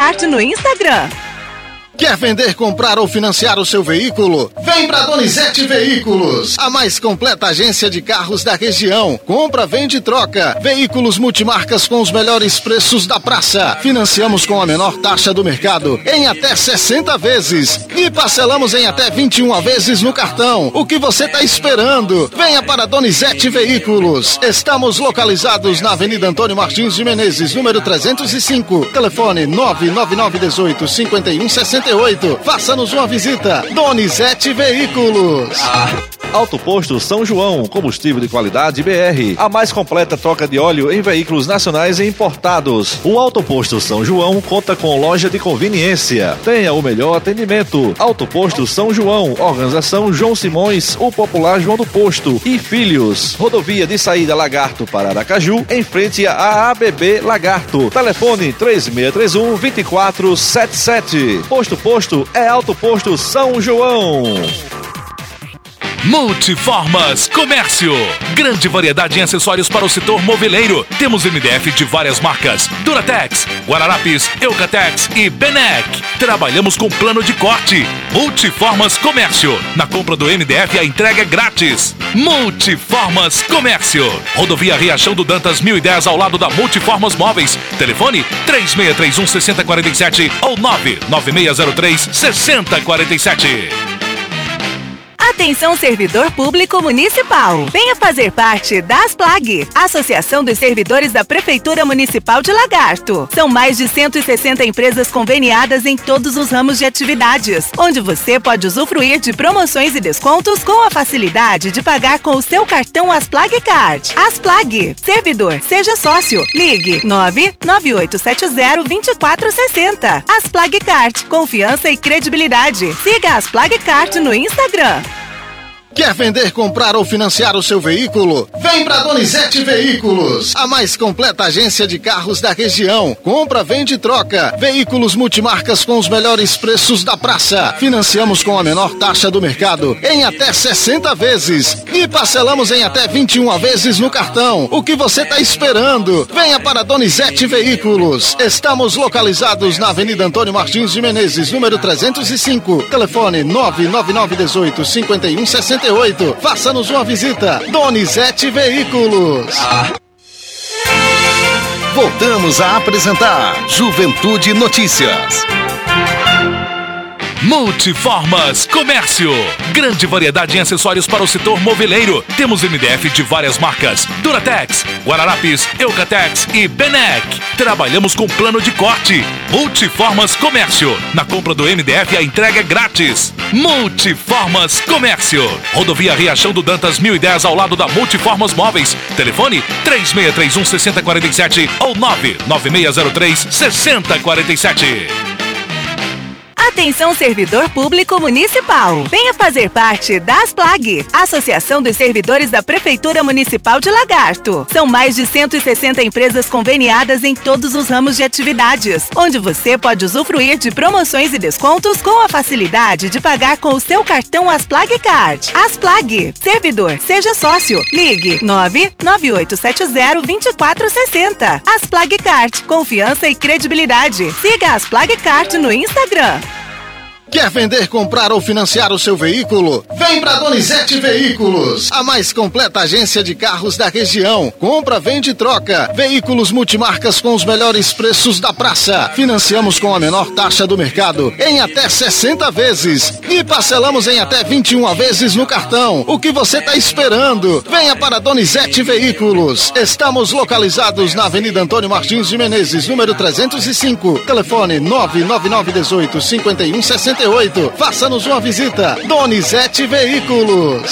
Kart no Instagram. Quer vender, comprar ou financiar o seu veículo? Vem pra Donizete Veículos, a mais completa agência de carros da região. Compra, vende e troca. Veículos multimarcas com os melhores preços da praça. Financiamos com a menor taxa do mercado em até 60 vezes. E parcelamos em até 21 vezes no cartão. O que você tá esperando? Venha para Donizete Veículos. Estamos localizados na Avenida Antônio Martins de Menezes, número 305. Telefone 99918-5168. Faça-nos uma visita. Donizete Veículos. Auto Posto São João, combustível de qualidade BR, a mais completa troca de óleo em veículos nacionais e importados. O Auto Posto São João conta com loja de conveniência. Tenha o melhor atendimento. Auto Posto São João, organização João Simões, o popular João do Posto e Filhos. Rodovia de saída Lagarto para Aracaju, em frente à ABB Lagarto. Telefone 3631-2477. Posto é Auto Posto São João. Multiformas Comércio. Grande variedade em acessórios para o setor moveleiro. Temos MDF de várias marcas: Duratex, Guararapes, Eucatex e Benec. Trabalhamos com plano de corte. Multiformas Comércio. Na compra do MDF a entrega é grátis. Multiformas Comércio. Rodovia Riachão do Dantas 1010 ao lado da Multiformas Móveis. Telefone 3631-6047 ou 99603-6047. Atenção, servidor público municipal. Venha fazer parte da ASPLAG, Associação dos Servidores da Prefeitura Municipal de Lagarto. São mais de 160 empresas conveniadas em todos os ramos de atividades, onde você pode usufruir de promoções e descontos com a facilidade de pagar com o seu cartão ASPLAG Card. ASPLAG. Servidor, seja sócio. Ligue 99870-2460. ASPLAG Card. Confiança e credibilidade. Siga a ASPLAG Card no Instagram. Quer vender, comprar ou financiar o seu veículo? Vem pra Donizete Veículos, a mais completa agência de carros da região. Compra, vende e troca. Veículos multimarcas com os melhores preços da praça. Financiamos com a menor taxa do mercado em até 60 vezes. E parcelamos em até 21 vezes no cartão. O que você tá esperando? Venha para Donizete Veículos. Estamos localizados na Avenida Antônio Martins de Menezes, número 305. Telefone 99918-5168. Faça-nos uma visita. Donizete Veículos. Voltamos a apresentar Juventude Notícias. Multiformas Comércio. Grande variedade em acessórios para o setor moveleiro. Temos MDF de várias marcas: Duratex, Guararapes, Eucatex e Benec. Trabalhamos com plano de corte. Multiformas Comércio. Na compra do MDF a entrega é grátis. Multiformas Comércio. Rodovia Riachão do Dantas 1010 ao lado da Multiformas Móveis. Telefone 3631-6047 ou 99603-6047. Atenção, servidor público municipal. Venha fazer parte da ASPLAG, Associação dos Servidores da Prefeitura Municipal de Lagarto. São mais de 160 empresas conveniadas em todos os ramos de atividades, onde você pode usufruir de promoções e descontos com a facilidade de pagar com o seu cartão ASPLAG Card. ASPLAG. Servidor, seja sócio. Ligue 99870-2460. ASPLAG Card. Confiança e credibilidade. Siga a ASPLAG Card no Instagram. Quer vender, comprar ou financiar o seu veículo? Vem pra Donizete Veículos, a mais completa agência de carros da região. Compra, vende e troca. Veículos multimarcas com os melhores preços da praça. Financiamos com a menor taxa do mercado em até 60 vezes. E parcelamos em até 21 vezes no cartão. O que você tá esperando? Venha para Donizete Veículos. Estamos localizados na Avenida Antônio Martins de Menezes, número 305. Telefone 99918-5168. Faça-nos uma visita. Donizete Veículos.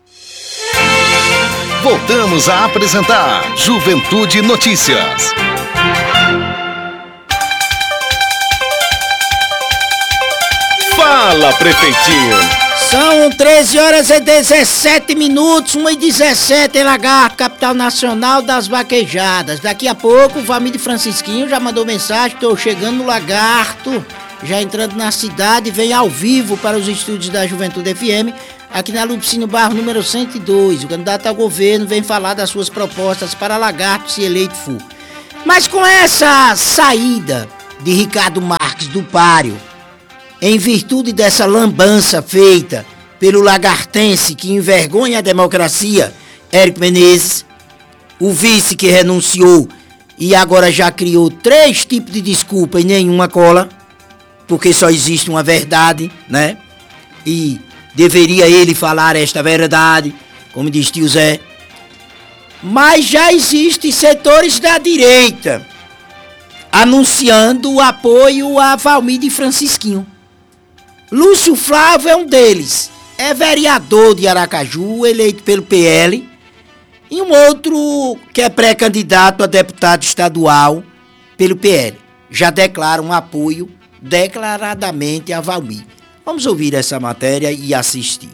Voltamos a apresentar Juventude Notícias. Fala, prefeitinho. São 13 horas e 17 minutos, 1h17 em Lagarto, capital nacional das vaquejadas. Daqui a pouco o Família Francisquinho já mandou mensagem: estou chegando no Lagarto, já entrando na cidade, vem ao vivo para os estúdios da Juventude FM, aqui na Lupicínio Barro, número 102. O candidato ao governo vem falar das suas propostas para Lagarto, se eleito for. Mas com essa saída de Ricardo Marques do Páreo, em virtude dessa lambança feita pelo lagartense que envergonha a democracia, Érico Menezes, o vice que renunciou e agora já criou 3 tipos de desculpa e nenhuma cola, porque só existe uma verdade, né? E deveria ele falar esta verdade, como diz tio Zé. Mas já existem setores da direita anunciando o apoio a Valmir de Francisquinho. Lúcio Flávio é um deles. É vereador de Aracaju, eleito pelo PL. E um outro que é pré-candidato a deputado estadual pelo PL. Já declara um apoio declaradamente a Valmir. Vamos ouvir essa matéria e assistir.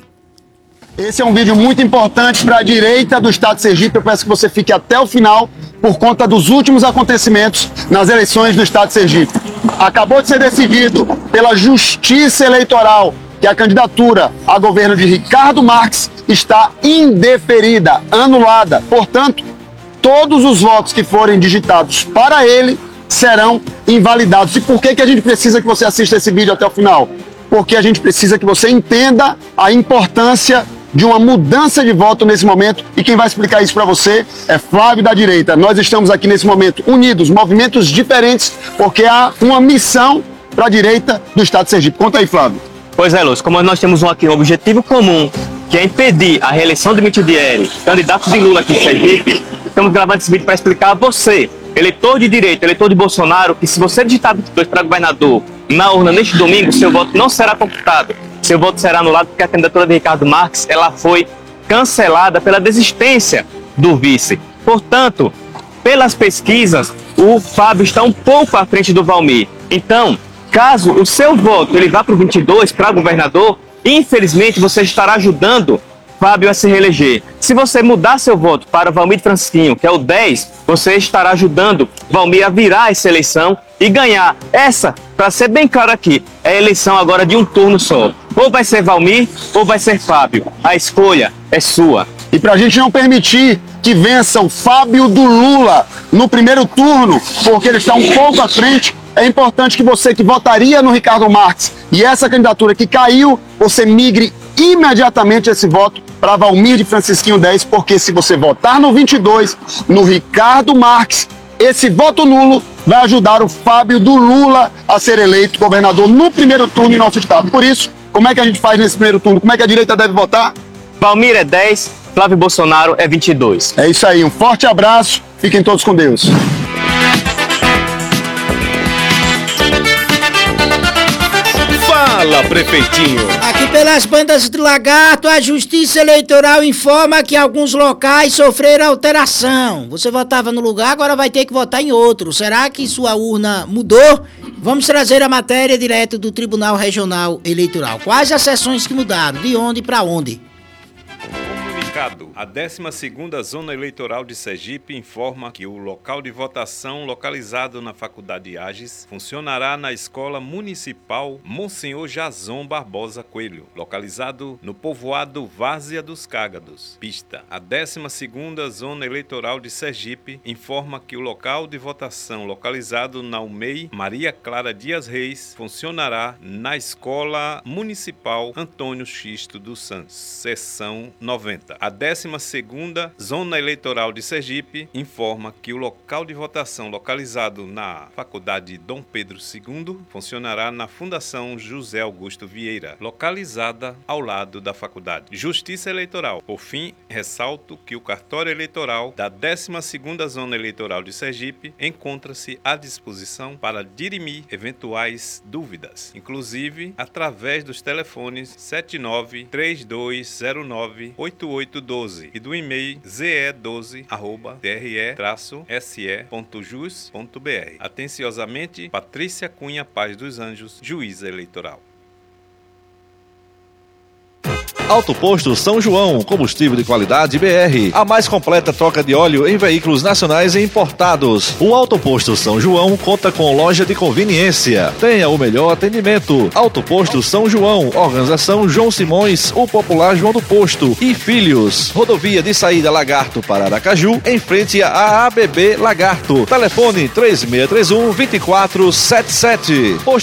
Esse é um vídeo muito importante para a direita do estado de Sergipe. Eu peço que você fique até o final por conta dos últimos acontecimentos nas eleições do estado de Sergipe. Acabou de ser decidido pela Justiça Eleitoral que a candidatura a governo de Ricardo Marques está indeferida, anulada. Portanto, todos os votos que forem digitados para ele serão invalidados. E por que a gente precisa que você assista esse vídeo até o final? Porque a gente precisa que você entenda a importância de uma mudança de voto nesse momento, e quem vai explicar isso para você é Flávio da direita. Nós estamos aqui nesse momento unidos, movimentos diferentes, porque há uma missão para a direita do estado de Sergipe. Conta aí, Flávio. Pois é, Lúcio, como nós temos aqui um objetivo comum, que é impedir a reeleição de Mitidieri, candidato de Lula aqui em Sergipe, estamos gravando esse vídeo para explicar a você, eleitor de direita, eleitor de Bolsonaro, que se você digitar 22 para governador na urna neste domingo, seu voto não será computado. Seu voto será anulado porque a candidatura de Ricardo Marques ela foi cancelada pela desistência do vice. Portanto, pelas pesquisas, o Fábio está um pouco à frente do Valmir. Então, caso o seu voto ele vá para o 22, para governador, infelizmente você estará ajudando Fábio a se reeleger. Se você mudar seu voto para o Valmir de Francisquinho, que é o 10, você estará ajudando Valmir a virar essa eleição e ganhar. Essa, para ser bem claro aqui, é a eleição agora de um turno só. Ou vai ser Valmir, ou vai ser Fábio. A escolha é sua. E para a gente não permitir que vença o Fábio do Lula no primeiro turno, porque ele está um pouco à frente, é importante que você que votaria no Ricardo Marques e essa candidatura que caiu, você migre imediatamente esse voto para Valmir de Francisquinho 10, porque se você votar no 22, no Ricardo Marques, esse voto nulo vai ajudar o Fábio do Lula a ser eleito governador no primeiro turno em nosso estado. Por isso, como é que a gente faz nesse primeiro turno? Como é que a direita deve votar? Valmir é 10, Flávio Bolsonaro é 22. É isso aí, um forte abraço, fiquem todos com Deus. Fala, prefeitinho. Aqui pelas bandas do Lagarto, a Justiça Eleitoral informa que alguns locais sofreram alteração. Você votava no lugar, agora vai ter que votar em outro. Será que sua urna mudou? Vamos trazer a matéria direto do Tribunal Regional Eleitoral. Quais as sessões que mudaram? De onde para onde? A 12ª Zona Eleitoral de Sergipe informa que o local de votação localizado na Faculdade Agis funcionará na Escola Municipal Monsenhor Jason Barbosa Coelho, localizado no povoado Várzea dos Cágados. Pista. A 12ª Zona Eleitoral de Sergipe informa que o local de votação localizado na UMEI Maria Clara Dias Reis funcionará na Escola Municipal Antônio Xisto dos Santos, seção 90. A 12ª Zona Eleitoral de Sergipe informa que o local de votação localizado na Faculdade Dom Pedro II funcionará na Fundação José Augusto Vieira, localizada ao lado da faculdade. Justiça Eleitoral. Por fim, ressalto que o cartório eleitoral da 12ª Zona Eleitoral de Sergipe encontra-se à disposição para dirimir eventuais dúvidas, inclusive através dos telefones 79-3209-8812 e do e-mail ze12@tre-se.jus.br. Atenciosamente, Patrícia Cunha Paz dos Anjos, juíza eleitoral. Auto Posto São João, combustível de qualidade BR. A mais completa troca de óleo em veículos nacionais e importados. O Auto Posto São João conta com loja de conveniência. Tenha o melhor atendimento. Auto Posto São João, organização João Simões, o popular João do Posto e Filhos. Rodovia de saída Lagarto para Aracaju, em frente à ABB Lagarto. Telefone 3631-2477.